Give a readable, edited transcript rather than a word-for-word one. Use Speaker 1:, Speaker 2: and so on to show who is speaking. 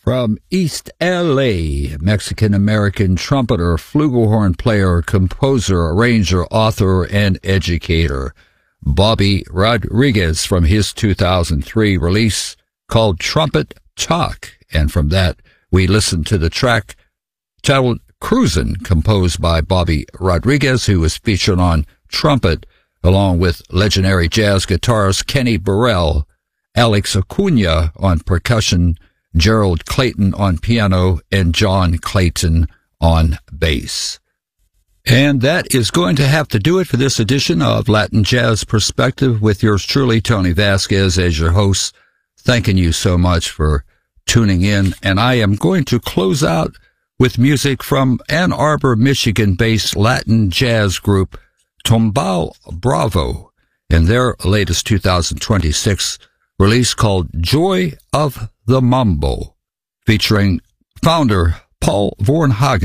Speaker 1: From East L.A., Mexican-American trumpeter, flugelhorn player, composer, arranger, author, and educator, Bobby Rodriguez, from his 2003 release called Trumpet Talk. And from that, we listened to the track titled Cruisin', composed by Bobby Rodriguez, who was featured on trumpet, along with legendary jazz guitarist Kenny Burrell, Alex Acuna on percussion, Gerald Clayton on piano, and John Clayton on bass. And that is going to have to do it for this edition of Latin Jazz Perspective with yours truly, Tony Vasquez, as your host. Thanking you so much for tuning in. And I am going to close out with music from Ann Arbor, Michigan-based Latin jazz group Tombal Bravo and their latest 2026 release called Joy of the Mambo, featuring founder Paul Vornhagen.